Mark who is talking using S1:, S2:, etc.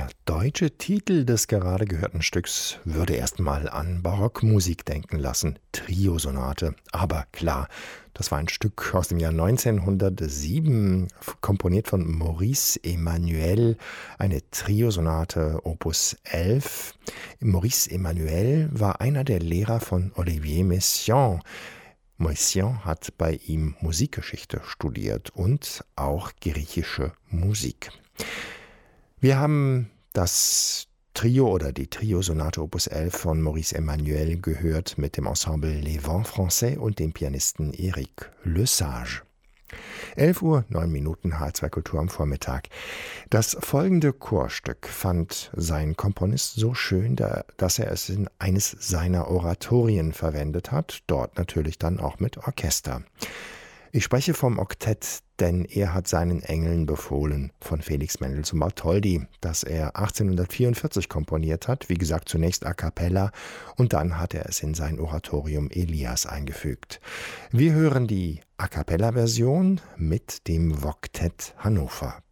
S1: Der deutsche Titel des gerade gehörten Stücks würde erstmal an Barockmusik denken lassen, Triosonate. Aber klar, das war ein Stück aus dem Jahr 1907, komponiert von Maurice Emmanuel, eine Triosonate Opus 11. Maurice Emmanuel war einer der Lehrer von Olivier Messiaen. Messiaen hat bei ihm Musikgeschichte studiert und auch griechische Musik. Wir haben das Trio oder die Triosonate Opus 11 von Maurice Emmanuel gehört mit dem Ensemble Les Vents Français und dem Pianisten Eric Lesage. 11:09 H2 Kultur am Vormittag. Das folgende Chorstück fand sein Komponist so schön, dass er es in eines seiner Oratorien verwendet hat, dort natürlich dann auch mit Orchester. Ich spreche vom Oktett, denn er hat seinen Engeln befohlen von Felix Mendelssohn Bartholdy, das er 1844 komponiert hat, wie gesagt zunächst a cappella und dann hat er es in sein Oratorium Elias eingefügt. Wir hören die a cappella Version mit dem Oktett Hannover.